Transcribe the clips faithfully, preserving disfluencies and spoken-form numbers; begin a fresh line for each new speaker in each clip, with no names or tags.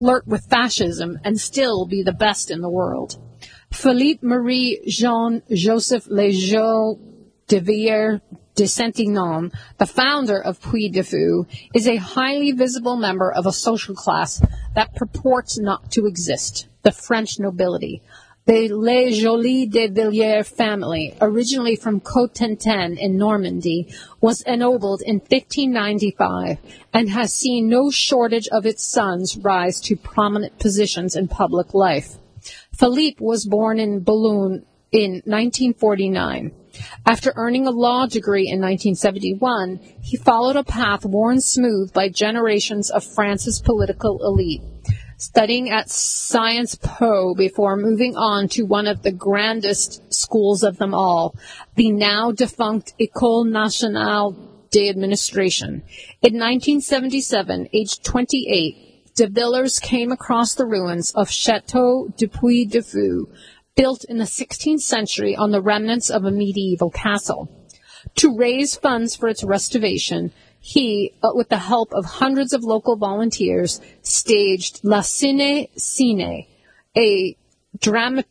flirt with fascism and still be the best in the world. Philippe Marie Jean Joseph Lejeune de Villers de Saint-Ignan, the founder of Puy-de-Fou, is a highly visible member of a social class that purports not to exist, the French nobility. The Les Joly de Villers family, originally from Cotentin in Normandy, was ennobled in fifteen ninety-five and has seen no shortage of its sons rise to prominent positions in public life. Philippe was born in Boulogne in nineteen forty-nine. After earning a law degree in nineteen seventy-one, he followed a path worn smooth by generations of France's political elite, studying at Sciences Po before moving on to one of the grandest schools of them all, the now-defunct École Nationale d'Administration. In nineteen seventy-seven, aged twenty-eight, de Villers came across the ruins of Château de Puy-de-Fou, built in the sixteenth century on the remnants of a medieval castle. To raise funds for its restoration, he, uh, with the help of hundreds of local volunteers, staged La Cine Cine, a, drama-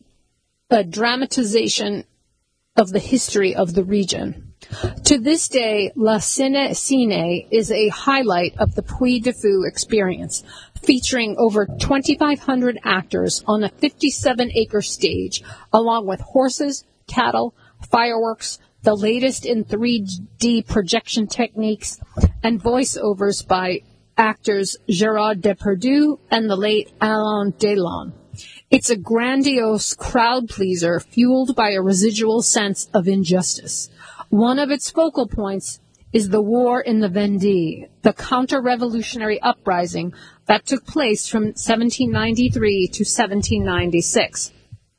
a dramatization of the history of the region. To this day, La Cine Cine is a highlight of the Puy-de-Fou experience, featuring over twenty-five hundred actors on a fifty-seven acre stage, along with horses, cattle, fireworks, the latest in three D projection techniques, and voiceovers by actors Gérard Depardieu and the late Alain Delon. It's a grandiose crowd pleaser fueled by a residual sense of injustice. One of its focal points is the war in the Vendée, the counter-revolutionary uprising that took place from seventeen ninety-three to seventeen ninety-six.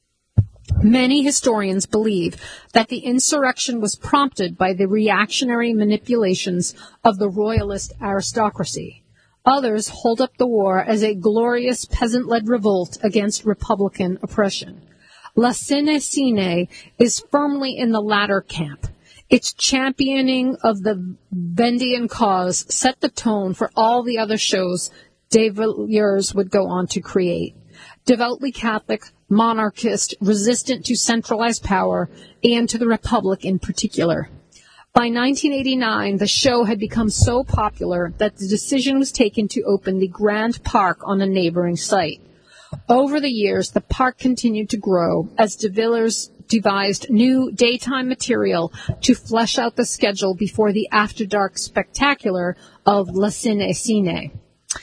Many historians believe that the insurrection was prompted by the reactionary manipulations of the royalist aristocracy. Others hold up the war as a glorious peasant-led revolt against republican oppression. La Cine Cine is firmly in the latter camp. Its championing of the Vendéan cause set the tone for all the other shows de Villers would go on to create. Devoutly Catholic, monarchist, resistant to centralized power, and to the Republic in particular. By nineteen eighty-nine, the show had become so popular that the decision was taken to open the Grand Park on a neighboring site. Over the years, the park continued to grow as de Villers devised new daytime material to flesh out the schedule before the After Dark spectacular of La Cine Cine.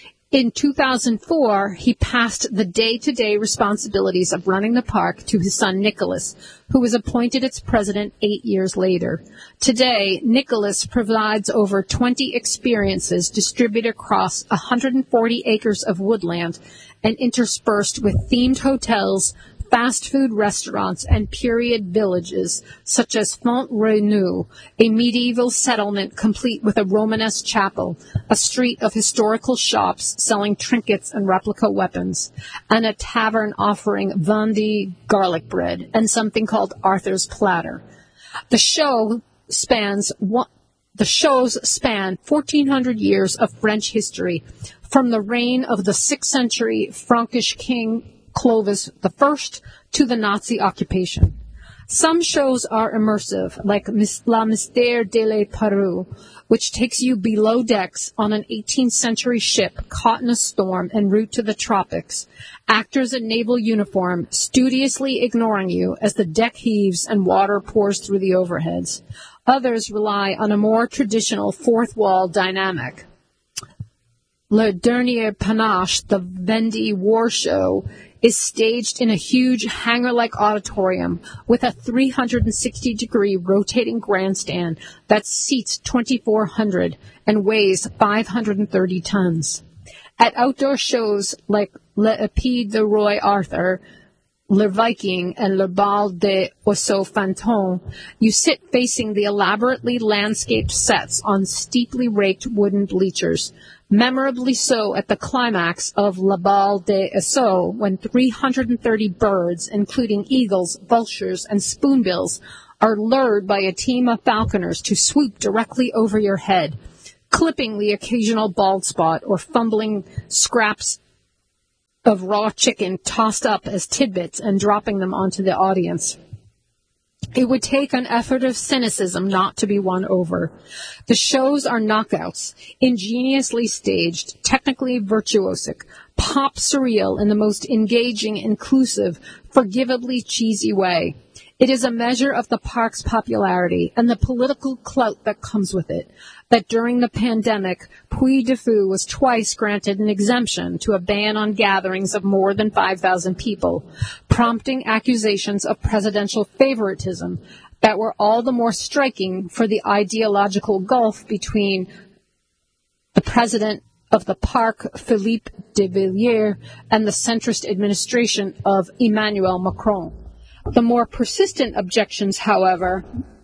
In two thousand four, he passed the day-to-day responsibilities of running the park to his son Nicholas, who was appointed its president eight years later. Today, Nicholas provides over twenty experiences distributed across one hundred forty acres of woodland and interspersed with themed hotels, fast food restaurants, and period villages, such as Font-Renouve, a medieval settlement complete with a Romanesque chapel, a street of historical shops selling trinkets and replica weapons, and a tavern offering Vendée garlic bread and something called Arthur's Platter. The show spans one, the shows span fourteen hundred years of French history, from the reign of the sixth century Frankish king Clovis the First to the Nazi occupation. Some shows are immersive, like La Mystère de la Parure, which takes you below decks on an eighteenth century ship caught in a storm en route to the tropics, actors in naval uniform studiously ignoring you as the deck heaves and water pours through the overheads. Others rely on a more traditional fourth wall dynamic. Le Dernier Panache, the Vendée War Show, is staged in a huge hangar-like auditorium with a three hundred sixty degree rotating grandstand that seats twenty-four hundred and weighs five hundred thirty tons. At outdoor shows like Le Épée de Roi Arthur, Le Viking, and Le Bal des Oiseaux Fantômes, you sit facing the elaborately landscaped sets on steeply raked wooden bleachers, memorably so at the climax of La Bal des Oiseaux, when three hundred thirty birds, including eagles, vultures, and spoonbills, are lured by a team of falconers to swoop directly over your head, clipping the occasional bald spot or fumbling scraps of raw chicken tossed up as tidbits and dropping them onto the audience. It would take an effort of cynicism not to be won over. The shows are knockouts, ingeniously staged, technically virtuosic, pop surreal in the most engaging, inclusive, forgivably cheesy way. It is a measure of the park's popularity and the political clout that comes with it, that during the pandemic, Puy du Fou was twice granted an exemption to a ban on gatherings of more than five thousand people, prompting accusations of presidential favoritism that were all the more striking for the ideological gulf between the president of the park, Philippe de Villiers, and the centrist administration of Emmanuel Macron. The more persistent objections, however,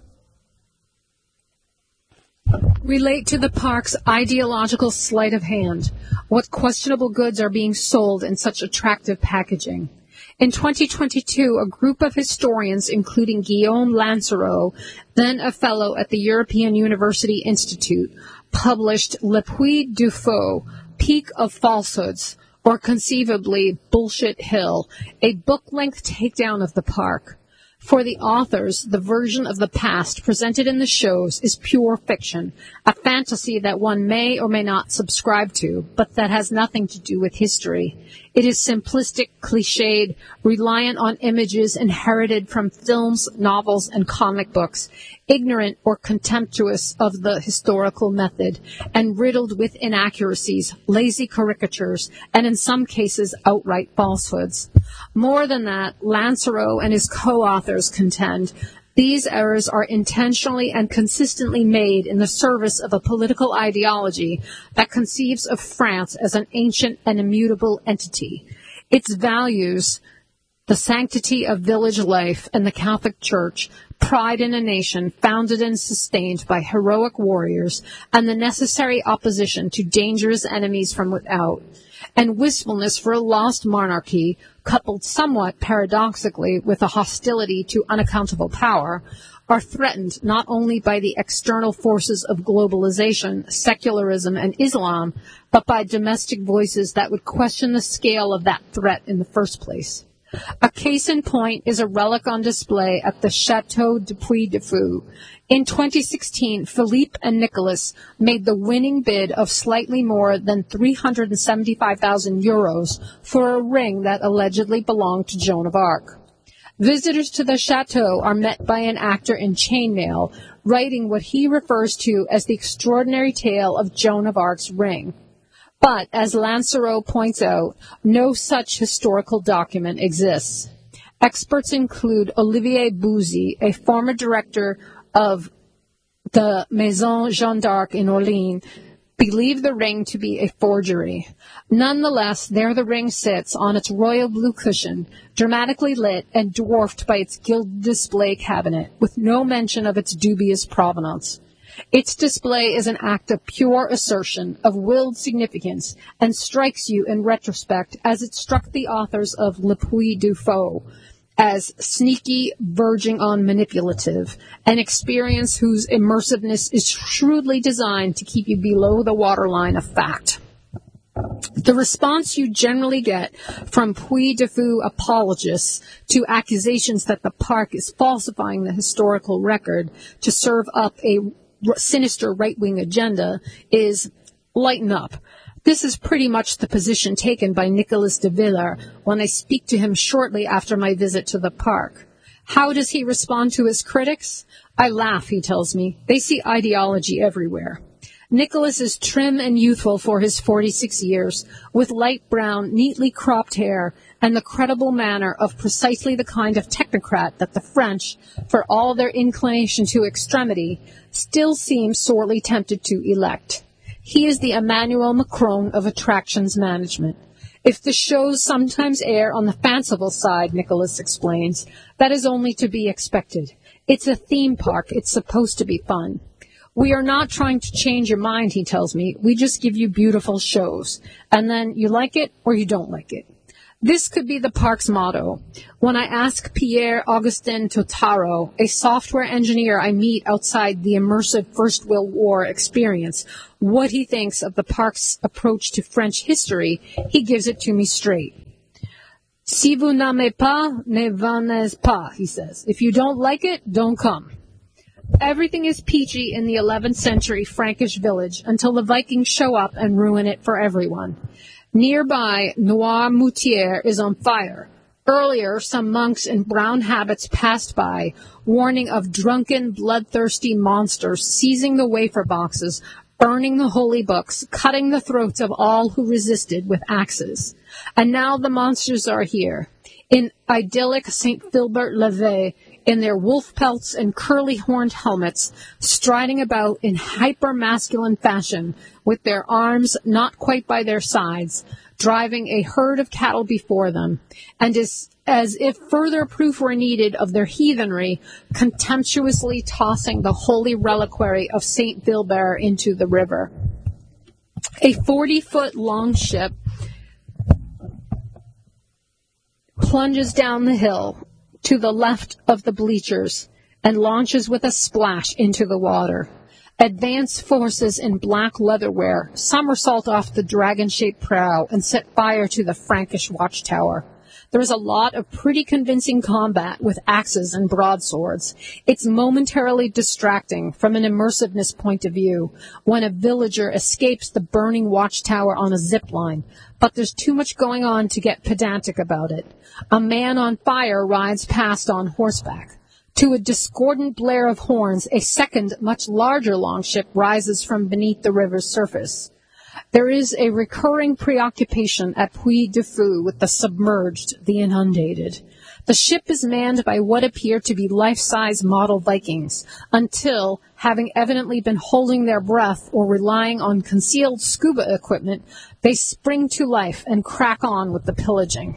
relate to the park's ideological sleight of hand. What questionable goods are being sold in such attractive packaging? In twenty twenty-two, a group of historians, including Guillaume Lancereau, then a fellow at the European University Institute, published Le Puy du Fou, Peak of Falsehoods, or conceivably Bullshit Hill, a book-length takedown of the park. For the authors, the version of the past presented in the shows is pure fiction, a fantasy that one may or may not subscribe to, but that has nothing to do with history. It is simplistic, cliched, reliant on images inherited from films, novels, and comic books, ignorant or contemptuous of the historical method, and riddled with inaccuracies, lazy caricatures, and in some cases outright falsehoods. More than that, Lancereau and his co-authors contend these errors are intentionally and consistently made in the service of a political ideology that conceives of France as an ancient and immutable entity. Its values, the sanctity of village life and the Catholic Church, pride in a nation founded and sustained by heroic warriors, and the necessary opposition to dangerous enemies from without, and wistfulness for a lost monarchy, coupled somewhat paradoxically with a hostility to unaccountable power, are threatened not only by the external forces of globalization, secularism, and Islam, but by domestic voices that would question the scale of that threat in the first place. A case in point is a relic on display at the Chateau de Puy du Fou. In twenty sixteen, Philippe and Nicholas made the winning bid of slightly more than three hundred seventy-five thousand euros for a ring that allegedly belonged to Joan of Arc. Visitors to the chateau are met by an actor in chainmail, writing what he refers to as the extraordinary tale of Joan of Arc's ring. But, as Lancereau points out, no such historical document exists. Experts include Olivier Bouzy, a former director of the Maison Jeanne d'Arc in Orléans, believe the ring to be a forgery. Nonetheless, there the ring sits on its royal blue cushion, dramatically lit and dwarfed by its gilded display cabinet, with no mention of its dubious provenance. Its display is an act of pure assertion, of willed significance, and strikes you in retrospect as it struck the authors of Le Puy du Fou, as sneaky, verging on manipulative, an experience whose immersiveness is shrewdly designed to keep you below the waterline of fact. The response you generally get from Puy du Fou apologists to accusations that the park is falsifying the historical record to serve up a sinister right-wing agenda is lighten up. This is pretty much the position taken by Nicolas de Villiers when I speak to him shortly after my visit to the park. How does he respond to his critics? I laugh, he tells me. They see ideology everywhere. Nicholas is trim and youthful for his forty-six years, with light brown, neatly cropped hair, and the credible manner of precisely the kind of technocrat that the French, for all their inclination to extremity, still seem sorely tempted to elect. He is the Emmanuel Macron of attractions management. If the shows sometimes err on the fanciful side, Nicholas explains, that is only to be expected. It's a theme park. It's supposed to be fun. We are not trying to change your mind, he tells me. We just give you beautiful shows. And then you like it or you don't like it. This could be the park's motto. When I ask Pierre-Augustin Totaro, a software engineer I meet outside the immersive First World War experience, what he thinks of the park's approach to French history, he gives it to me straight. Si vous n'aimez pas, ne venez pas, he says. If you don't like it, don't come. Everything is peachy in the eleventh century Frankish village until the Vikings show up and ruin it for everyone. Nearby, Noirmoutier is on fire. Earlier, some monks in brown habits passed by, warning of drunken, bloodthirsty monsters seizing the wafer boxes, burning the holy books, cutting the throats of all who resisted with axes. And now the monsters are here. In idyllic Saint Philbert-Lévy, in their wolf pelts and curly-horned helmets, striding about in hyper-masculine fashion, with their arms not quite by their sides, driving a herd of cattle before them, and as, as if further proof were needed of their heathenry, contemptuously tossing the holy reliquary of Saint Philbert into the river. A forty-foot long ship plunges down the hill to the left of the bleachers and launches with a splash into the water. Advance forces in black leatherwear somersault off the dragon-shaped prow and set fire to the Frankish watchtower. There is a lot of pretty convincing combat with axes and broadswords. It's momentarily distracting from an immersiveness point of view when a villager escapes the burning watchtower on a zip line, but there's too much going on to get pedantic about it. A man on fire rides past on horseback. To a discordant blare of horns, a second, much larger longship rises from beneath the river's surface. There is a recurring preoccupation at Puy-de-Fou with the submerged, the inundated. The ship is manned by what appear to be life-size model Vikings, until, having evidently been holding their breath or relying on concealed scuba equipment, they spring to life and crack on with the pillaging.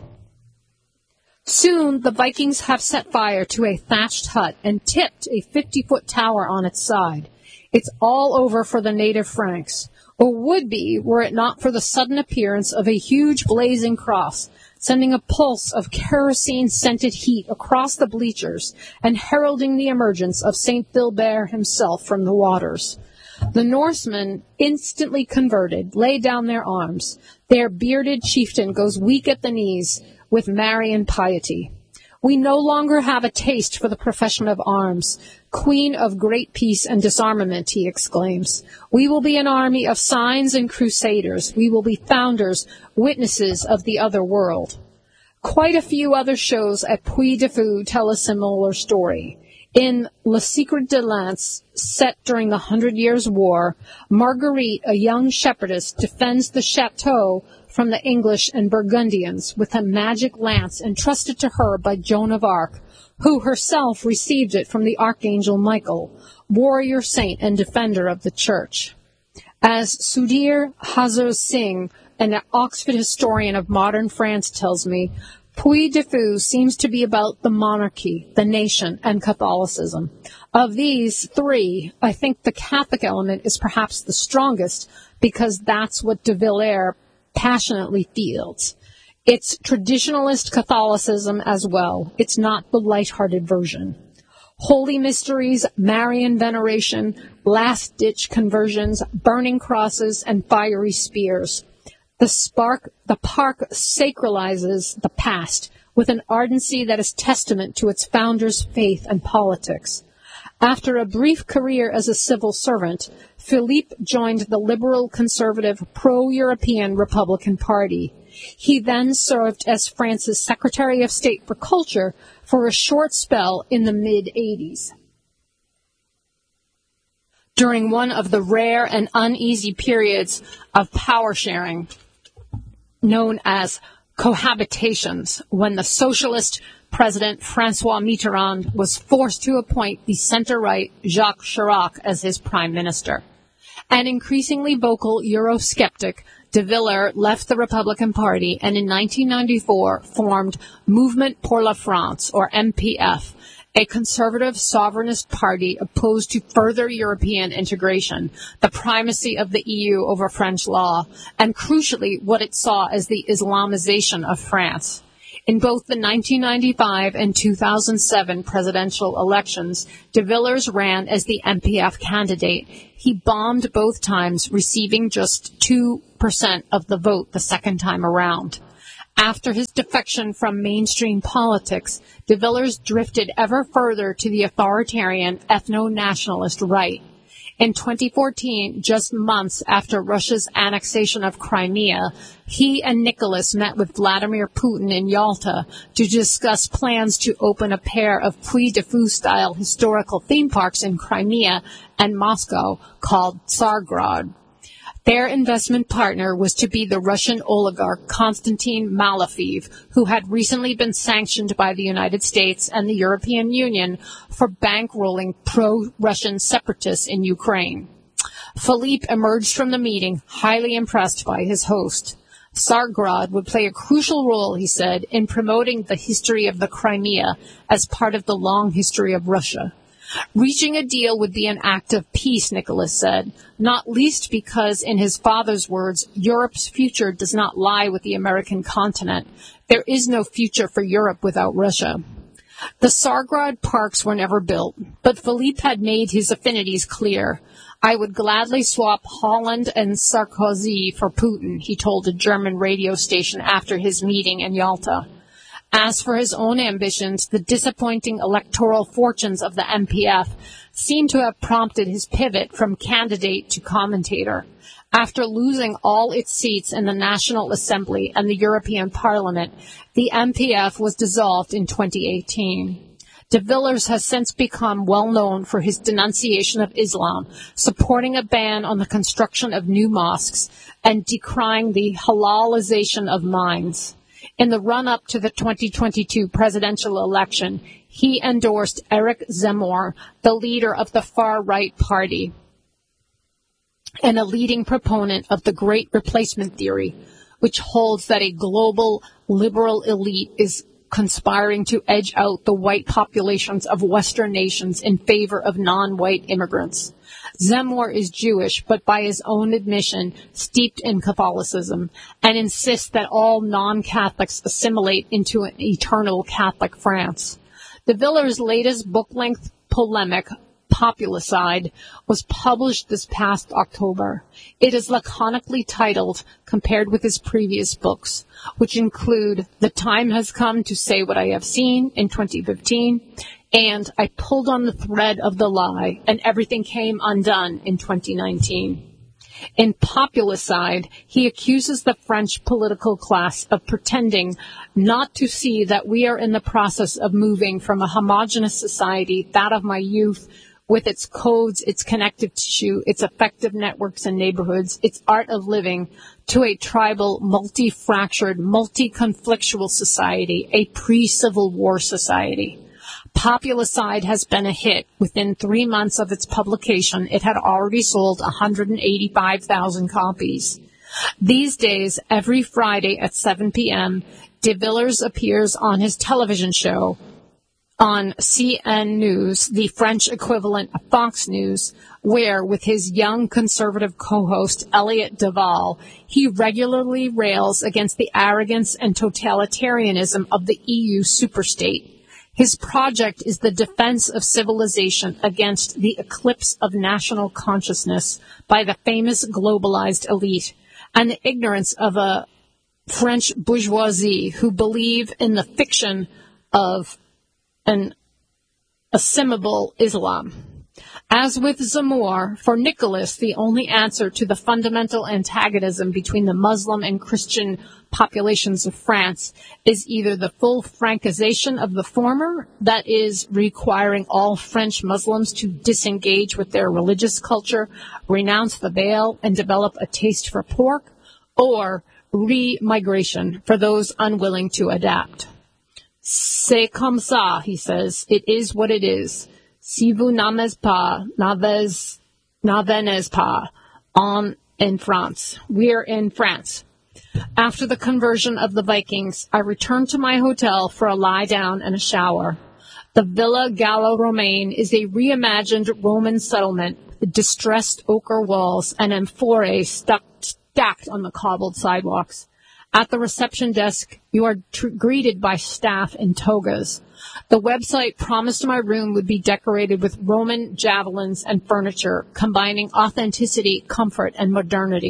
Soon, the Vikings have set fire to a thatched hut and tipped a fifty-foot tower on its side. It's all over for the native Franks, or would be were it not for the sudden appearance of a huge blazing cross, sending a pulse of kerosene-scented heat across the bleachers and heralding the emergence of Saint Philbert himself from the waters. The Norsemen, instantly converted, lay down their arms. Their bearded chieftain goes weak at the knees with Marian piety. We no longer have a taste for the profession of arms. Queen of great peace and disarmament, he exclaims. We will be an army of signs and crusaders. We will be founders, witnesses of the other world. Quite a few other shows at Puy-de-Fou tell a similar story. In Le Secret de Lance, set during the Hundred Years' War, Marguerite, a young shepherdess, defends the chateau from the English and Burgundians with a magic lance entrusted to her by Joan of Arc, who herself received it from the Archangel Michael, warrior saint and defender of the Church. As Sudhir Hazar Singh, an Oxford historian of modern France, tells me, Puy-de-Fou seems to be about the monarchy, the nation, and Catholicism. Of these three, I think the Catholic element is perhaps the strongest because that's what de Villers passionately feels. It's traditionalist Catholicism as well. It's not the light-hearted version. Holy mysteries, Marian veneration, last-ditch conversions, burning crosses, and fiery spears. The spark, the park sacralizes the past with an ardency that is testament to its founders' faith and politics. After a brief career as a civil servant, Philippe joined the liberal, conservative, pro-European Republican Party. He then served as France's Secretary of State for Culture for a short spell in the mid-eighties. During one of the rare and uneasy periods of power sharing, known as cohabitations, when the socialist President François Mitterrand was forced to appoint the center-right Jacques Chirac as his prime minister. An increasingly vocal Eurosceptic, de Villers left the Republican Party and in nineteen ninety-four formed Mouvement pour la France, or M P F, a conservative sovereignist party opposed to further European integration, the primacy of the E U over French law, and crucially what it saw as the Islamization of France. In both the nineteen ninety-five and two thousand seven presidential elections, de Villers ran as the M P F candidate. He bombed both times, receiving just two percent of the vote the second time around. After his defection from mainstream politics, de Villers drifted ever further to the authoritarian ethno-nationalist right. In twenty fourteen, just months after Russia's annexation of Crimea, he and Nicholas met with Vladimir Putin in Yalta to discuss plans to open a pair of Puy de Fou-style historical theme parks in Crimea and Moscow called Tsargrad. Their investment partner was to be the Russian oligarch Konstantin Malafeev, who had recently been sanctioned by the United States and the European Union for bankrolling pro-Russian separatists in Ukraine. Philippe emerged from the meeting highly impressed by his host. Tsargrad would play a crucial role, he said, in promoting the history of the Crimea as part of the long history of Russia. Reaching a deal would be an act of peace, Nicholas said, not least because, in his father's words, Europe's future does not lie with the American continent. There is no future for Europe without Russia. The Tsargrad parks were never built, but Philippe had made his affinities clear. I would gladly swap Holland and Sarkozy for Putin, he told a German radio station after his meeting in Yalta. As for his own ambitions, the disappointing electoral fortunes of the M P F seem to have prompted his pivot from candidate to commentator. After losing all its seats in the National Assembly and the European Parliament, the M P F was dissolved in twenty eighteen. De Villers has since become well known for his denunciation of Islam, supporting a ban on the construction of new mosques, and decrying the halalization of mines. In the run-up to the twenty twenty-two presidential election, he endorsed Eric Zemmour, the leader of the far-right party, and a leading proponent of the Great Replacement theory, which holds that a global liberal elite is conspiring to edge out the white populations of Western nations in favor of non-white immigrants. Zemmour is Jewish, but by his own admission, steeped in Catholicism, and insists that all non-Catholics assimilate into an eternal Catholic France. De Villers' latest book-length polemic, Populicide, was published this past October. It is laconically titled, compared with his previous books, which include The Time Has Come to Say What I Have Seen in twenty fifteen, and I Pulled on the Thread of the Lie, and Everything Came Undone in twenty nineteen. In Populicide, he accuses the French political class of pretending not to see that we are in the process of moving from a homogeneous society, that of my youth, with its codes, its connective tissue, its effective networks and neighborhoods, its art of living, to a tribal, multi-fractured, multi-conflictual society, a pre-Civil War society. Populicide has been a hit. Within three months of its publication, it had already sold one hundred eighty-five thousand copies. These days, every Friday at seven p.m., De Villers appears on his television show on C N News, the French equivalent of Fox News, where, with his young conservative co-host Elliot Deval, he regularly rails against the arrogance and totalitarianism of the E U superstate. His project is the defense of civilization against the eclipse of national consciousness by the famous globalized elite and the ignorance of a French bourgeoisie who believe in the fiction of an assimilable Islam. As with Zemmour, for Nicholas, the only answer to the fundamental antagonism between the Muslim and Christian populations of France is either the full Francization of the former, that is, requiring all French Muslims to disengage with their religious culture, renounce the veil, and develop a taste for pork, or re-migration for those unwilling to adapt. C'est comme ça, he says. It is what it is. Si vous n'aimez pas, n'avez, n'avez pas. En in France. We're in France. After the conversion of the Vikings, I returned to my hotel for a lie down and a shower. The Villa Gallo-Romaine is a reimagined Roman settlement with distressed ochre walls and amphorae stuck, stacked on the cobbled sidewalks. At the reception desk, you are tr- greeted by staff in togas. The website promised my room would be decorated with Roman javelins and furniture, combining authenticity, comfort, and modernity.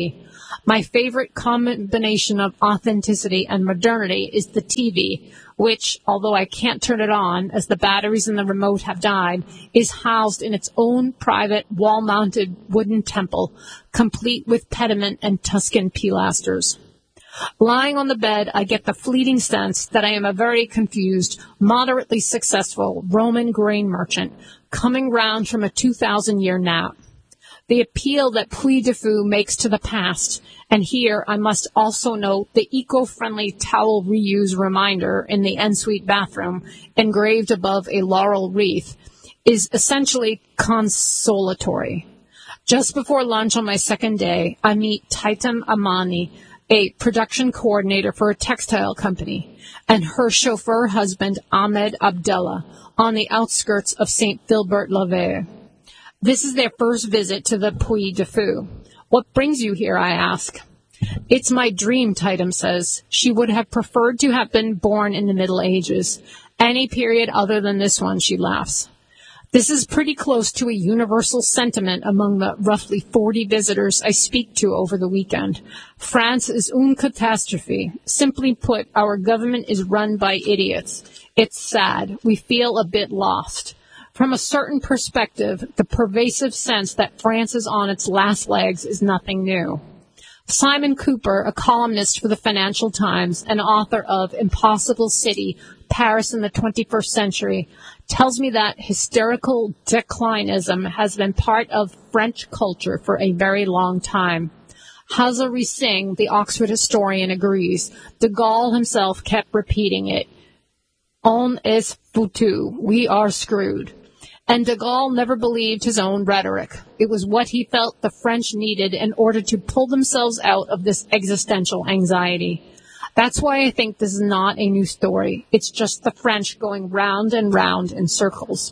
My favorite combination of authenticity and modernity is the T V, which, although I can't turn it on as the batteries in the remote have died, is housed in its own private wall-mounted wooden temple, complete with pediment and Tuscan pilasters. Lying on the bed, I get the fleeting sense that I am a very confused, moderately successful Roman grain merchant coming round from a two thousand year nap. The appeal that Puy du Fou makes to the past, and here I must also note the eco-friendly towel reuse reminder in the ensuite bathroom engraved above a laurel wreath, is essentially consolatory. Just before lunch on my second day, I meet Titem Amani, a production coordinator for a textile company, and her chauffeur husband, Ahmed Abdallah, on the outskirts of Saint Philbert-Lavere. This is their first visit to the Puy du Fou. What brings you here, I ask. It's my dream, Titem says. She would have preferred to have been born in the Middle Ages. Any period other than this one, she laughs. This is pretty close to a universal sentiment among the roughly forty visitors I speak to over the weekend. France is une catastrophe. Simply put, our government is run by idiots. It's sad. We feel a bit lost. From a certain perspective, the pervasive sense that France is on its last legs is nothing new. Simon Cooper, a columnist for the Financial Times and author of Impossible City, Paris in the twenty-first century, tells me that hysterical declinism has been part of French culture for a very long time. Hazari Singh, the Oxford historian, agrees. De Gaulle himself kept repeating it. On est foutu. We are screwed. And de Gaulle never believed his own rhetoric. It was what he felt the French needed in order to pull themselves out of this existential anxiety. That's why I think this is not a new story. It's just the French going round and round in circles.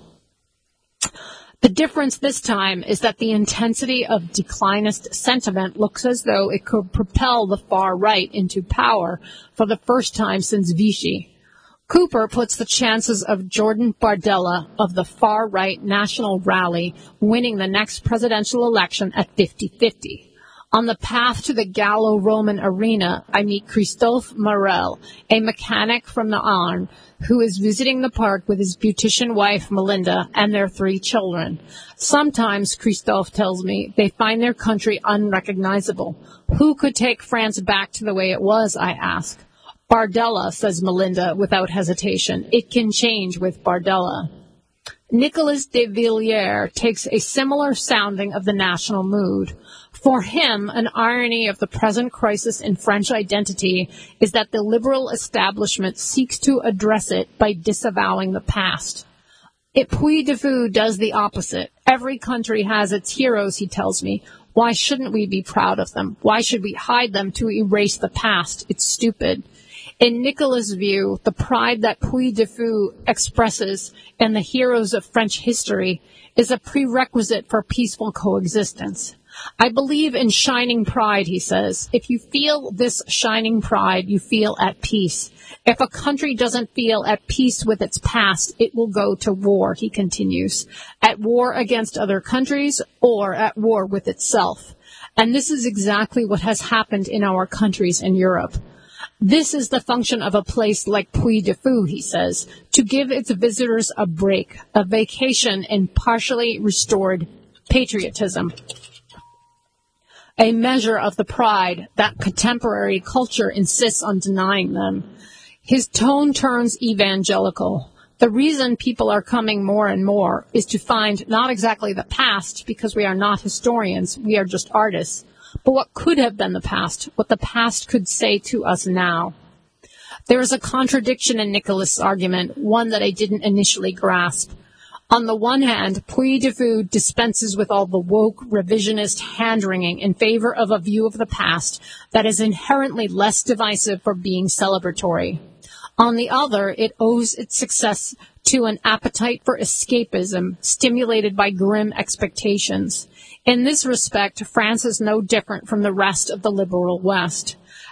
The difference this time is that the intensity of declinist sentiment looks as though it could propel the far right into power for the first time since Vichy. Cooper puts the chances of Jordan Bardella of the far-right National Rally winning the next presidential election at fifty-fifty. On the path to the Gallo-Roman arena, I meet Christophe Morel, a mechanic from the Arne, who is visiting the park with his beautician wife, Melinda, and their three children. Sometimes, Christophe tells me, they find their country unrecognizable. Who could take France back to the way it was, I ask. Bardella, says Melinda without hesitation. It can change with Bardella. Nicolas de Villiers takes a similar sounding of the national mood. For him, an irony of the present crisis in French identity is that the liberal establishment seeks to address it by disavowing the past. It Puy du Fou does the opposite. Every country has its heroes, he tells me. Why shouldn't we be proud of them? Why should we hide them to erase the past? It's stupid. In Nicolas' view, the pride that Puy du Fou expresses in the heroes of French history is a prerequisite for peaceful coexistence. I believe in shining pride, he says. If you feel this shining pride, you feel at peace. If a country doesn't feel at peace with its past, it will go to war, he continues. At war against other countries or at war with itself. And this is exactly what has happened in our countries in Europe. This is the function of a place like Puy du Fou, he says, to give its visitors a break, a vacation in partially restored patriotism, a measure of the pride that contemporary culture insists on denying them. His tone turns evangelical. The reason people are coming more and more is to find not exactly the past, because we are not historians, we are just artists, but what could have been the past, what the past could say to us now. There is a contradiction in Nicolas' argument, one that I didn't initially grasp. On the one hand, Puy du Fou dispenses with all the woke, revisionist hand-wringing in favor of a view of the past that is inherently less divisive for being celebratory. On the other, it owes its success to an appetite for escapism stimulated by grim expectations. In this respect, France is no different from the rest of the liberal West.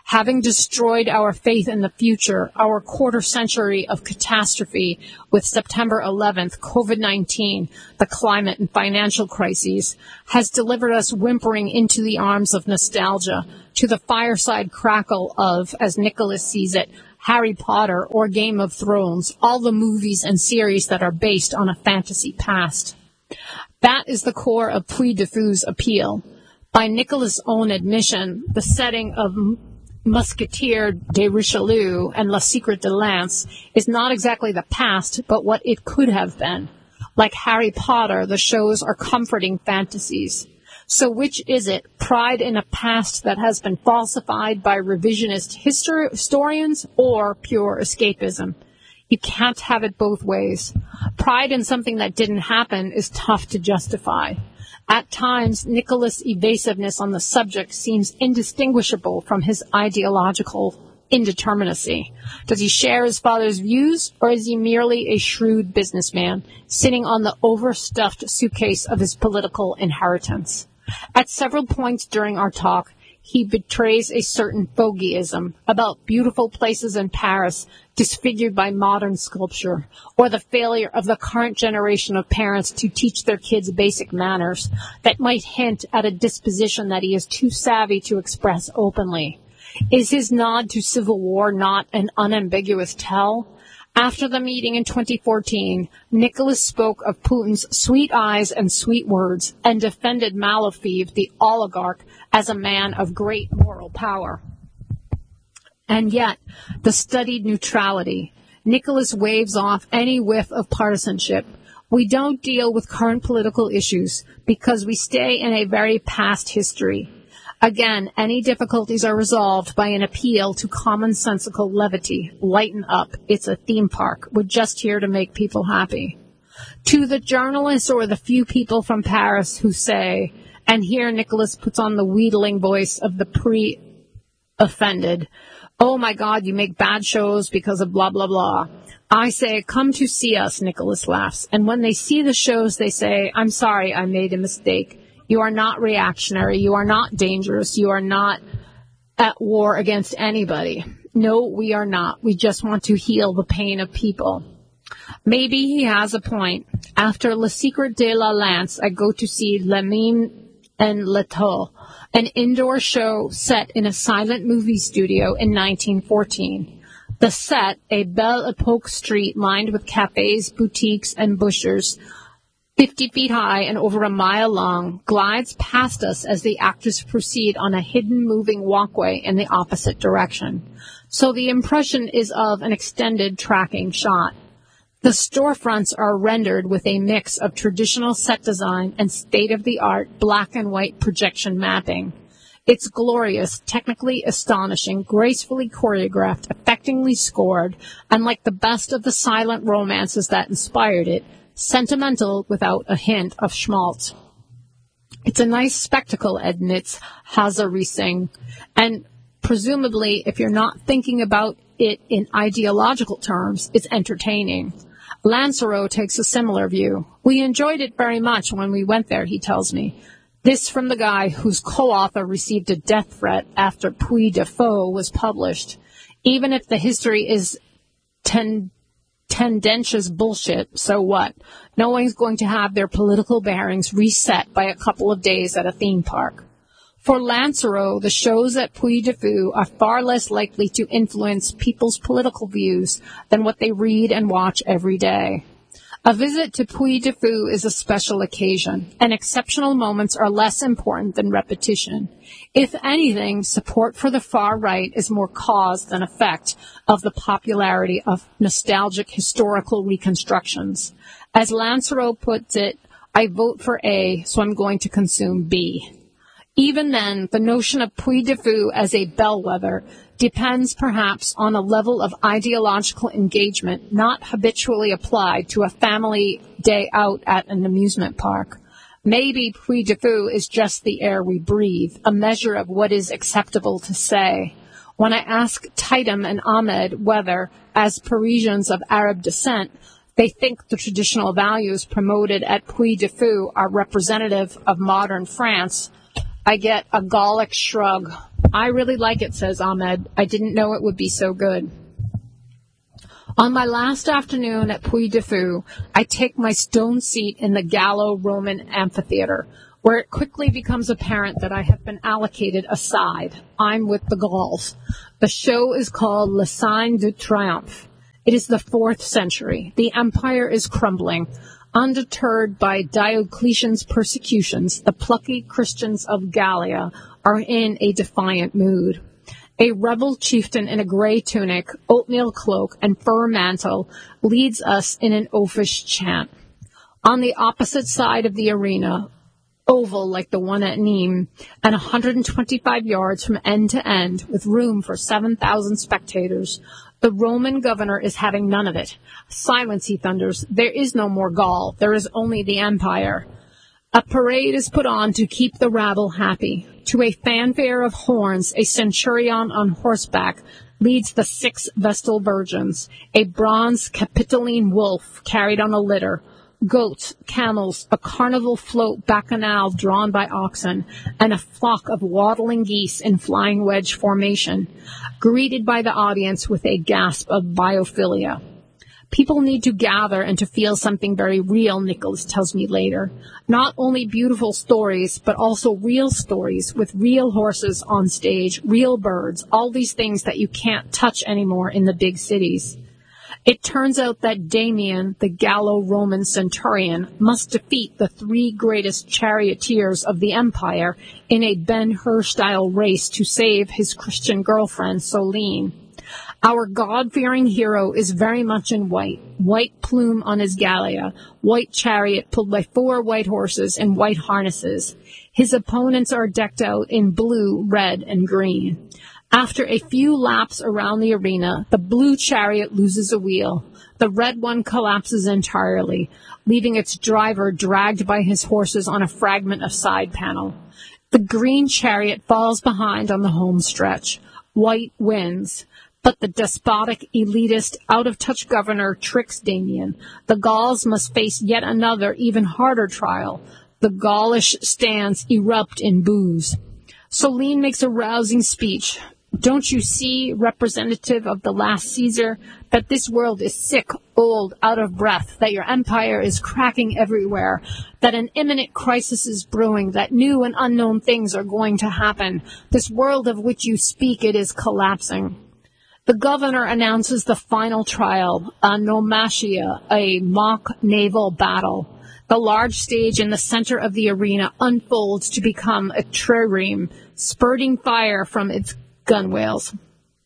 Having destroyed our faith in the future, our quarter century of catastrophe with September eleventh, COVID nineteen, the climate and financial crises, has delivered us whimpering into the arms of nostalgia, to the fireside crackle of, as Nicholas sees it, Harry Potter or Game of Thrones, all the movies and series that are based on a fantasy past. That is the core of Puy du Fou's appeal. By Nicholas' own admission, the setting of Musketeer de Richelieu and Le Secret de Lance is not exactly the past, but what it could have been. Like Harry Potter, the shows are comforting fantasies. So which is it? Pride in a past that has been falsified by revisionist histor- historians or pure escapism? You can't have it both ways. Pride in something that didn't happen is tough to justify. At times, Nicholas' evasiveness on the subject seems indistinguishable from his ideological indeterminacy. Does he share his father's views, or is he merely a shrewd businessman sitting on the overstuffed suitcase of his political inheritance? At several points during our talk, he betrays a certain fogyism about beautiful places in Paris disfigured by modern sculpture, or the failure of the current generation of parents to teach their kids basic manners that might hint at a disposition that he is too savvy to express openly. Is his nod to civil war not an unambiguous tell? After the meeting in twenty fourteen, Nicholas spoke of Putin's sweet eyes and sweet words and defended Malofeev, the oligarch, as a man of great moral power. And yet, the studied neutrality. Nicholas waves off any whiff of partisanship. We don't deal with current political issues because we stay in a very past history. Again, any difficulties are resolved by an appeal to commonsensical levity. Lighten up. It's a theme park. We're just here to make people happy. To the journalists or the few people from Paris who say, and here Nicholas puts on the wheedling voice of the pre-offended, oh my God, you make bad shows because of blah, blah, blah. I say, come to see us, Nicholas laughs. And when they see the shows, they say, I'm sorry, I made a mistake. You are not reactionary. You are not dangerous. You are not at war against anybody. No, we are not. We just want to heal the pain of people. Maybe he has a point. After Le Secret de la Lance, I go to see Le Mime en l'Etoile, an indoor show set in a silent movie studio in nineteen fourteen. The set, a Belle Epoque street lined with cafes, boutiques, and butchers, fifty feet high and over a mile long, glides past us as the actors proceed on a hidden moving walkway in the opposite direction. So the impression is of an extended tracking shot. The storefronts are rendered with a mix of traditional set design and state-of-the-art black and white projection mapping. It's glorious, technically astonishing, gracefully choreographed, effectively scored, and like the best of the silent romances that inspired it, sentimental without a hint of schmaltz. It's a nice spectacle, admits Hazari Singh, and presumably, if you're not thinking about it in ideological terms, it's entertaining. Lancereau takes a similar view. We enjoyed it very much when we went there, he tells me. This from the guy whose co-author received a death threat after Puy du Fou was published. Even if the history is ten tendentious bullshit, so what? No one's going to have their political bearings reset by a couple of days at a theme park. For Lancereau, the shows at Puy du Fou are far less likely to influence people's political views than what they read and watch every day. A visit to Puy du Fou is a special occasion, and exceptional moments are less important than repetition. If anything, support for the far right is more cause than effect of the popularity of nostalgic historical reconstructions. As Lancereau puts it, I vote for A, so I'm going to consume B. Even then, the notion of Puy du Fou as a bellwether depends perhaps on a level of ideological engagement not habitually applied to a family day out at an amusement park. Maybe Puy du Fou is just the air we breathe, a measure of what is acceptable to say. When I ask Titum and Ahmed whether, as Parisians of Arab descent, they think the traditional values promoted at Puy du Fou are representative of modern France, I get a Gallic shrug. I really like it, says Ahmed. I didn't know it would be so good. On my last afternoon at Puy du Fou, I take my stone seat in the Gallo-Roman amphitheater, where it quickly becomes apparent that I have been allocated a side. I'm with the Gauls. The show is called Le Signe du Triomphe. It is the fourth century. The empire is crumbling. Undeterred by Diocletian's persecutions, the plucky Christians of Gallia are in a defiant mood. A rebel chieftain in a gray tunic, oatmeal cloak, and fur mantle leads us in an oafish chant. On the opposite side of the arena, oval like the one at Nîmes, and one hundred twenty-five yards from end to end, with room for seven thousand spectators, the Roman governor is having none of it. Silence, he thunders. There is no more Gaul. There is only the empire. A parade is put on to keep the rabble happy. To a fanfare of horns, a centurion on horseback leads the six Vestal virgins, a bronze Capitoline wolf carried on a litter, goats, camels, a carnival float bacchanal drawn by oxen, and a flock of waddling geese in flying wedge formation, greeted by the audience with a gasp of biophilia. People need to gather and to feel something very real, Nicholas tells me later. Not only beautiful stories, but also real stories with real horses on stage, real birds, all these things that you can't touch anymore in the big cities. It turns out that Damian, the Gallo-Roman centurion, must defeat the three greatest charioteers of the empire in a Ben-Hur-style race to save his Christian girlfriend, Soline. Our God-fearing hero is very much in white, white plume on his Gallia, white chariot pulled by four white horses and white harnesses. His opponents are decked out in blue, red, and green. After a few laps around the arena, the blue chariot loses a wheel. The red one collapses entirely, leaving its driver dragged by his horses on a fragment of side panel. The green chariot falls behind on the home stretch. White wins. But the despotic, elitist, out-of-touch governor tricks Damian. The Gauls must face yet another, even harder trial. The Gaulish stands erupt in boos. Soline makes a rousing speech. Don't you see, representative of the last Caesar, that this world is sick, old, out of breath, that your empire is cracking everywhere, that an imminent crisis is brewing, that new and unknown things are going to happen. This world of which you speak, it is collapsing. The governor announces the final trial, a Nomatia, a mock naval battle. The large stage in the center of the arena unfolds to become a trireme, spurting fire from its gunwales.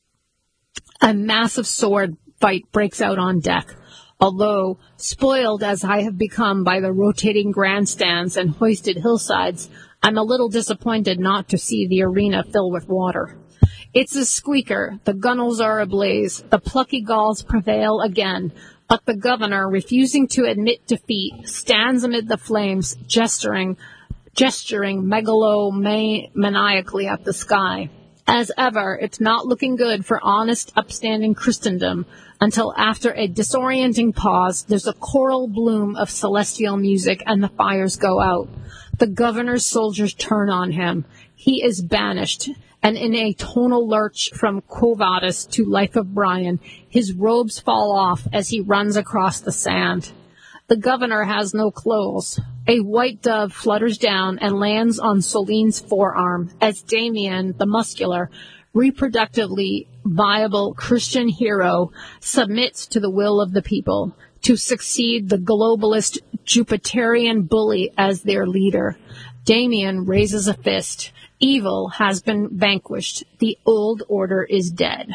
A massive sword fight breaks out on deck. Although, spoiled as I have become by the rotating grandstands and hoisted hillsides, I'm a little disappointed not to see the arena fill with water. It's a squeaker. The gunnels are ablaze. The plucky Gauls prevail again. But the governor, refusing to admit defeat, stands amid the flames, gesturing, gesturing megalomaniacally at the sky. As ever, it's not looking good for honest, upstanding Christendom until after a disorienting pause, there's a choral bloom of celestial music and the fires go out. The governor's soldiers turn on him. He is banished. And in a tonal lurch from Quo Vadis to Life of Brian, his robes fall off as he runs across the sand. The governor has no clothes. A white dove flutters down and lands on Soline's forearm as Damian, the muscular, reproductively viable Christian hero, submits to the will of the people to succeed the globalist Jupiterian bully as their leader. Damian raises a fist. Evil has been vanquished. The old order is dead.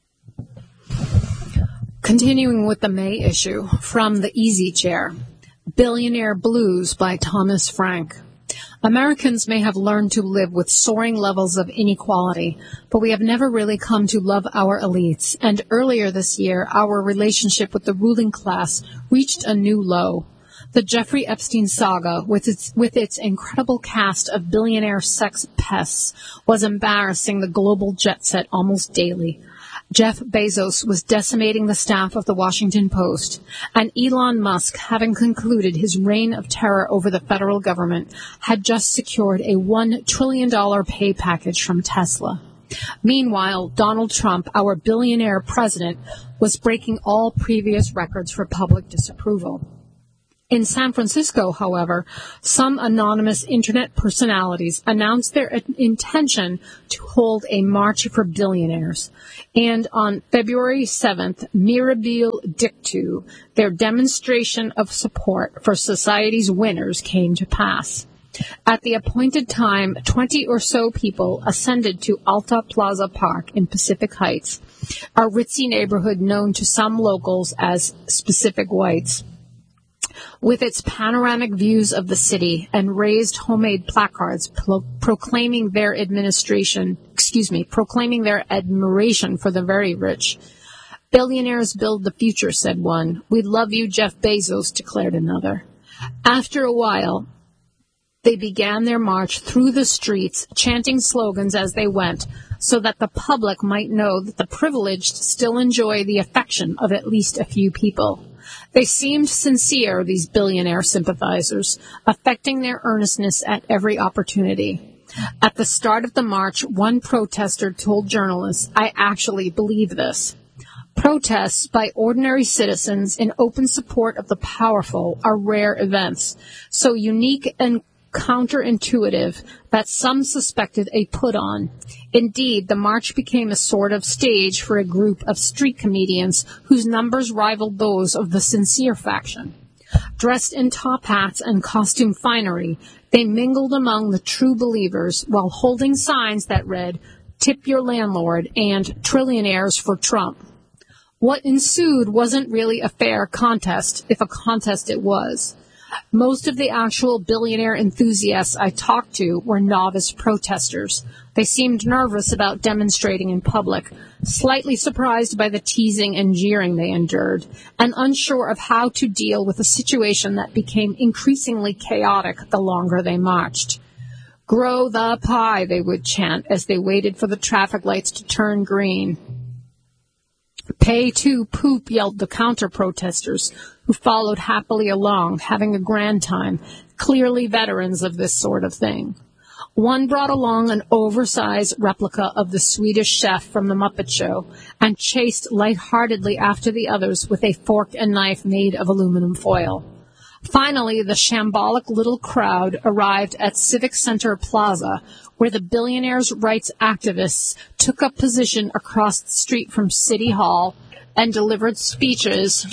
Continuing with the May issue, from the Easy Chair, Billionaire Blues by Thomas Frank. Americans may have learned to live with soaring levels of inequality, but we have never really come to love our elites, and earlier this year, our relationship with the ruling class reached a new low. The Jeffrey Epstein saga, with its with its incredible cast of billionaire sex pests, was embarrassing the global jet set almost daily. Jeff Bezos was decimating the staff of the Washington Post, and Elon Musk, having concluded his reign of terror over the federal government, had just secured a one trillion dollars pay package from Tesla. Meanwhile, Donald Trump, our billionaire president, was breaking all previous records for public disapproval. In San Francisco, however, some anonymous internet personalities announced their intention to hold a march for billionaires. And on February seventh, Mirabile Dictu, their demonstration of support for society's winners came to pass. At the appointed time, twenty or so people ascended to Alta Plaza Park in Pacific Heights, a ritzy neighborhood known to some locals as Specific Whites. With its panoramic views of the city and raised homemade placards pro- proclaiming their administration, excuse me, proclaiming their admiration for the very rich. Billionaires build the future, said one. We love you, Jeff Bezos, declared another. After a while, they began their march through the streets, chanting slogans as they went, so that the public might know that the privileged still enjoy the affection of at least a few people. They seemed sincere, these billionaire sympathizers, affecting their earnestness at every opportunity. At the start of the march, one protester told journalists, I actually believe this. Protests by ordinary citizens in open support of the powerful are rare events, so unique and counterintuitive that some suspected a put-on. Indeed, the march became a sort of stage for a group of street comedians whose numbers rivaled those of the sincere faction. Dressed in top hats and costume finery, they mingled among the true believers while holding signs that read, Tip your landlord and Trillionaires for Trump. What ensued wasn't really a fair contest, if a contest it was. Most of the actual billionaire enthusiasts I talked to were novice protesters. They seemed nervous about demonstrating in public, slightly surprised by the teasing and jeering they endured, and unsure of how to deal with a situation that became increasingly chaotic the longer they marched. Grow the pie, they would chant as they waited for the traffic lights to turn green. Pay to poop, yelled the counter-protesters, who followed happily along, having a grand time, clearly veterans of this sort of thing. One brought along an oversized replica of the Swedish chef from the Muppet Show and chased lightheartedly after the others with a fork and knife made of aluminum foil. Finally, the shambolic little crowd arrived at Civic Center Plaza, where the billionaires' rights activists took up position across the street from City Hall and delivered speeches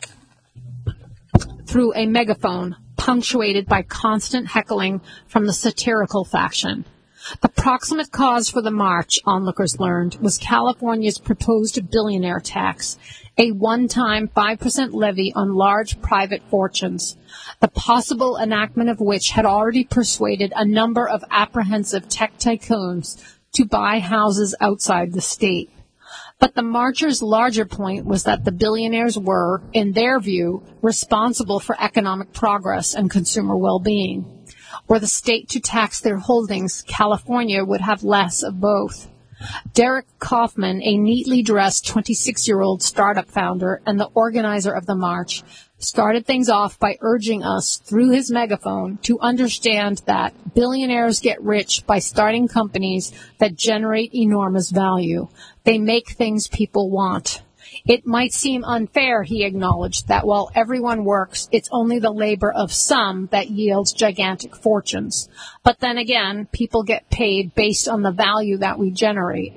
through a megaphone, punctuated by constant heckling from the satirical faction. The proximate cause for the march, onlookers learned, was California's proposed billionaire tax, a one-time five percent levy on large private fortunes, the possible enactment of which had already persuaded a number of apprehensive tech tycoons to buy houses outside the state. But the marchers' larger point was that the billionaires were, in their view, responsible for economic progress and consumer well-being. Were the state to tax their holdings, California would have less of both. Derek Kaufman, a neatly dressed twenty-six-year-old startup founder and the organizer of the march, started things off by urging us through his megaphone to understand that billionaires get rich by starting companies that generate enormous value. They make things people want. It might seem unfair, he acknowledged, that while everyone works, it's only the labor of some that yields gigantic fortunes. But then again, people get paid based on the value that we generate.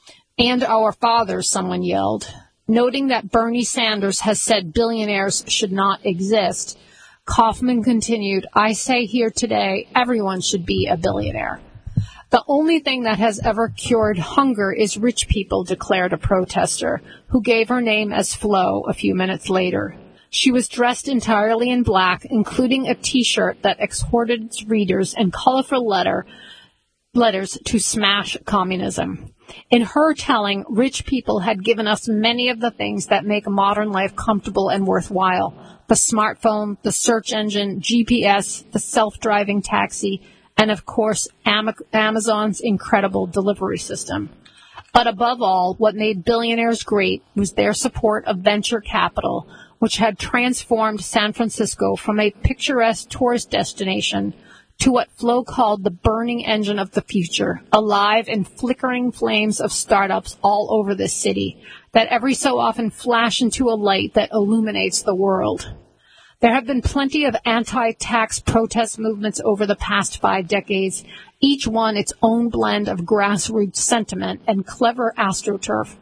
And our fathers, someone yelled. Noting that Bernie Sanders has said billionaires should not exist, Kaufman continued, I say here today, everyone should be a billionaire. The only thing that has ever cured hunger is rich people, declared a protester, who gave her name as Flo a few minutes later. She was dressed entirely in black, including a T-shirt that exhorted its readers in colorful letter, letters to smash communism. In her telling, rich people had given us many of the things that make modern life comfortable and worthwhile. The smartphone, the search engine, G P S, the self-driving taxi, and of course, Am- Amazon's incredible delivery system. But above all, what made billionaires great was their support of venture capital, which had transformed San Francisco from a picturesque tourist destination to what Flo called the burning engine of the future, alive in flickering flames of startups all over this city that every so often flash into a light that illuminates the world. There have been plenty of anti-tax protest movements over the past five decades, each one its own blend of grassroots sentiment and clever astroturf.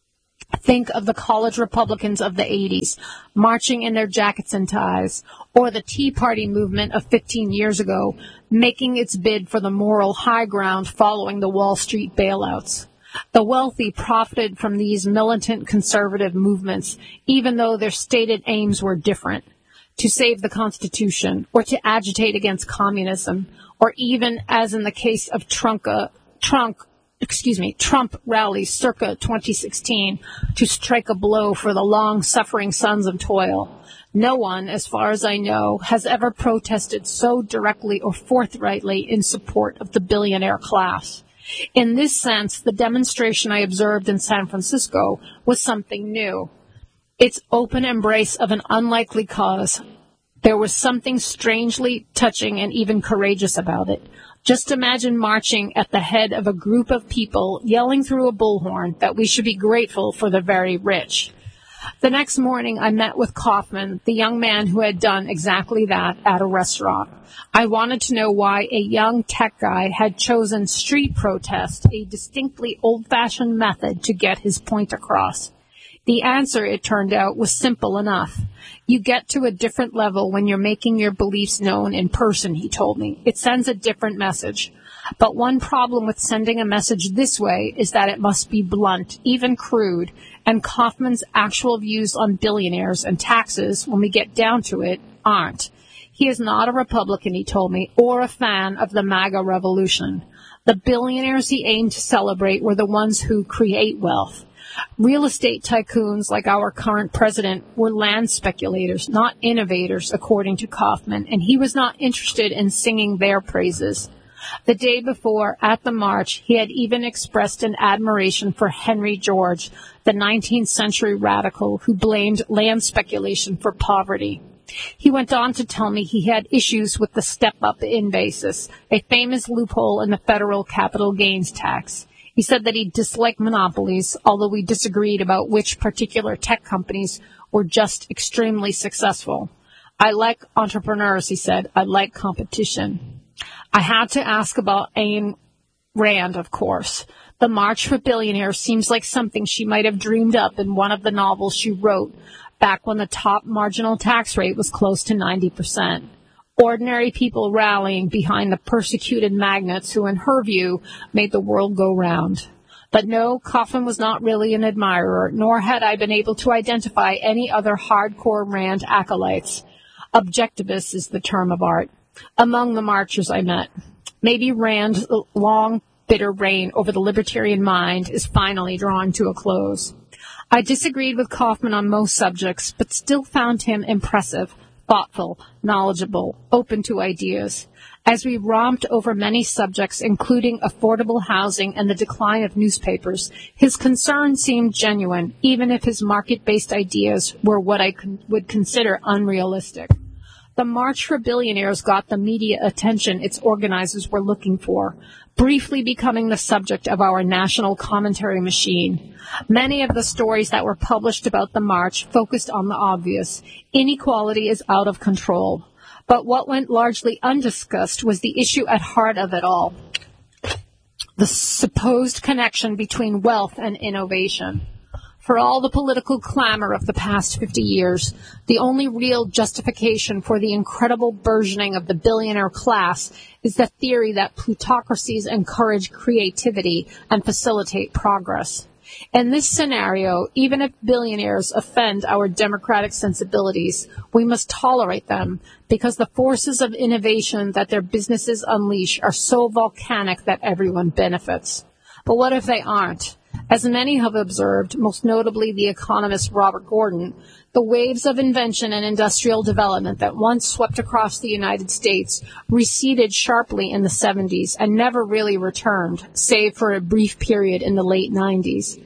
Think of the college Republicans of the eighties, marching in their jackets and ties, or the Tea Party movement of fifteen years ago, making its bid for the moral high ground following the Wall Street bailouts. The wealthy profited from these militant conservative movements, even though their stated aims were different: to save the Constitution, or to agitate against communism, or even, as in the case of Trunka, Trunk, excuse me, Trump rallies circa twenty sixteen, to strike a blow for the long-suffering sons of toil. No one, as far as I know, has ever protested so directly or forthrightly in support of the billionaire class. In this sense, the demonstration I observed in San Francisco was something new. Its open embrace of an unlikely cause. There was something strangely touching and even courageous about it. Just imagine marching at the head of a group of people yelling through a bullhorn that we should be grateful for the very rich. The next morning, I met with Kaufman, the young man who had done exactly that at a restaurant. I wanted to know why a young tech guy had chosen street protest, a distinctly old-fashioned method to get his point across. The answer, it turned out, was simple enough. You get to a different level when you're making your beliefs known in person, he told me. It sends a different message. But one problem with sending a message this way is that it must be blunt, even crude, and Kaufman's actual views on billionaires and taxes, when we get down to it, aren't. He is not a Republican, he told me, or a fan of the MAGA revolution. The billionaires he aimed to celebrate were the ones who create wealth. Real estate tycoons like our current president were land speculators, not innovators, according to Kaufman, and he was not interested in singing their praises. The day before, at the march, he had even expressed an admiration for Henry George, the nineteenth century radical who blamed land speculation for poverty. He went on to tell me he had issues with the step-up in basis, a famous loophole in the federal capital gains tax. He said that he disliked monopolies, although we disagreed about which particular tech companies were just extremely successful. I like entrepreneurs, he said. I like competition. I had to ask about Ayn Rand, of course. The March for Billionaires seems like something she might have dreamed up in one of the novels she wrote back when the top marginal tax rate was close to ninety percent. Ordinary people rallying behind the persecuted magnates who, in her view, made the world go round. But no, Kaufman was not really an admirer, nor had I been able to identify any other hardcore Rand acolytes. Objectivist is the term of art. Among the marchers I met, maybe Rand's long, bitter reign over the libertarian mind is finally drawing to a close. I disagreed with Kaufman on most subjects, but still found him impressive, thoughtful, knowledgeable, open to ideas. As we romped over many subjects, including affordable housing and the decline of newspapers, his concern seemed genuine, even if his market-based ideas were what I con- would consider unrealistic. The March for Billionaires got the media attention its organizers were looking for, briefly becoming the subject of our national commentary machine. Many of the stories that were published about the march focused on the obvious. Inequality is out of control. But what went largely undiscussed was the issue at heart of it all, the supposed connection between wealth and innovation. For all the political clamor of the past fifty years, the only real justification for the incredible burgeoning of the billionaire class is the theory that plutocracies encourage creativity and facilitate progress. In this scenario, even if billionaires offend our democratic sensibilities, we must tolerate them because the forces of innovation that their businesses unleash are so volcanic that everyone benefits. But what if they aren't? As many have observed, most notably the economist Robert Gordon, the waves of invention and industrial development that once swept across the United States receded sharply in the seventies and never really returned, save for a brief period in the late nineties.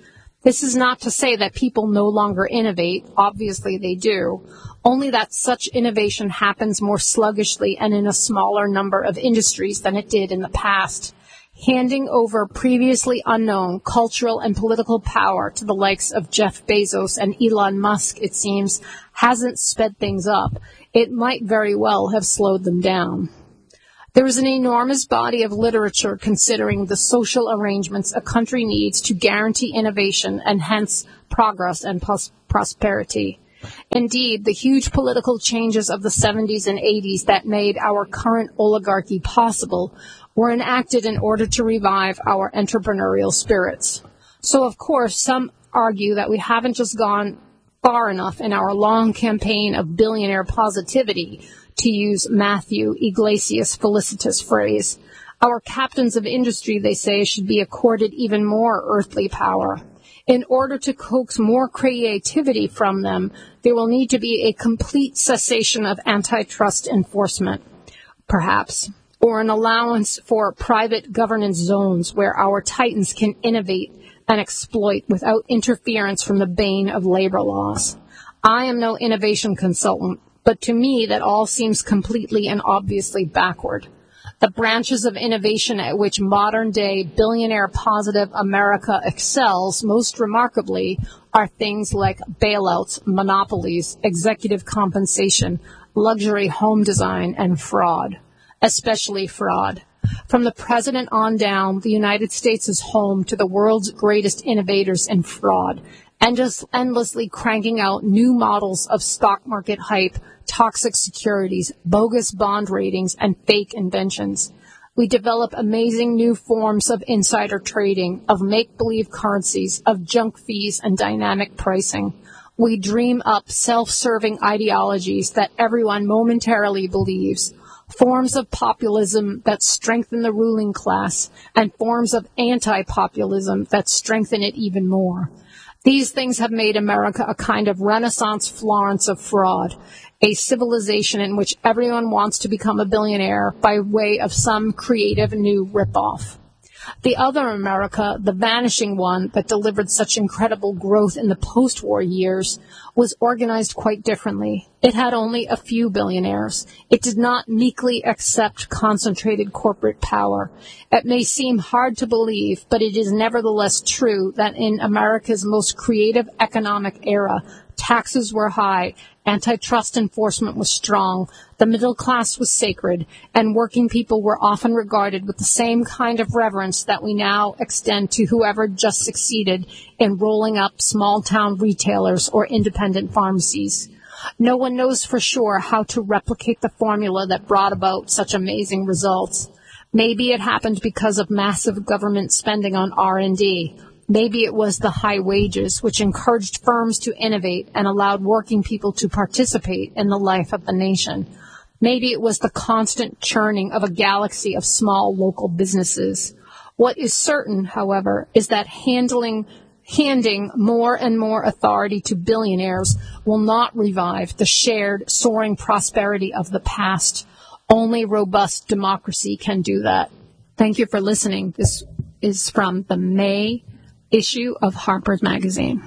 This is not to say that people no longer innovate. Obviously they do. Only that such innovation happens more sluggishly and in a smaller number of industries than it did in the past. Handing over previously unknown cultural and political power to the likes of Jeff Bezos and Elon Musk, it seems, hasn't sped things up. It might very well have slowed them down. There is an enormous body of literature considering the social arrangements a country needs to guarantee innovation and hence progress and pos- prosperity. Indeed, the huge political changes of the seventies and eighties that made our current oligarchy possible were enacted in order to revive our entrepreneurial spirits. So, of course, some argue that we haven't just gone far enough in our long campaign of billionaire positivity, to use Matthew Iglesias' felicitous phrase. Our captains of industry, they say, should be accorded even more earthly power. In order to coax more creativity from them, there will need to be a complete cessation of antitrust enforcement, perhaps, or an allowance for private governance zones where our titans can innovate and exploit without interference from the bane of labor laws. I am no innovation consultant, but to me that all seems completely and obviously backward. The branches of innovation at which modern-day billionaire-positive America excels most remarkably are things like bailouts, monopolies, executive compensation, luxury home design, and fraud, especially fraud. From the president on down, the United States is home to the world's greatest innovators in fraud, and just endlessly cranking out new models of stock market hype, toxic securities, bogus bond ratings, and fake inventions. We develop amazing new forms of insider trading, of make-believe currencies, of junk fees and dynamic pricing. We dream up self-serving ideologies that everyone momentarily believes, forms of populism that strengthen the ruling class, and forms of anti-populism that strengthen it even more. These things have made America a kind of Renaissance Florence of fraud, a civilization in which everyone wants to become a billionaire by way of some creative new ripoff. The other America, the vanishing one that delivered such incredible growth in the post-war years, was organized quite differently. It had only a few billionaires. It did not meekly accept concentrated corporate power. It may seem hard to believe, but it is nevertheless true that in America's most creative economic era, taxes were high, antitrust enforcement was strong, the middle class was sacred, and working people were often regarded with the same kind of reverence that we now extend to whoever just succeeded in rolling up small-town retailers or independent pharmacies. No one knows for sure how to replicate the formula that brought about such amazing results. Maybe it happened because of massive government spending on R and D. Maybe it was the high wages, which encouraged firms to innovate and allowed working people to participate in the life of the nation. Maybe it was the constant churning of a galaxy of small local businesses. What is certain, however, is that handling, handing more and more authority to billionaires will not revive the shared, soaring prosperity of the past. Only robust democracy can do that. Thank you for listening. This is from the May issue of Harper's Magazine.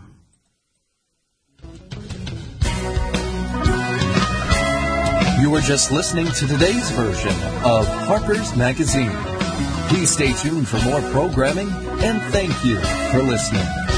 You were just listening to today's version of Harper's Magazine. Please stay tuned for more programming, and thank you for listening.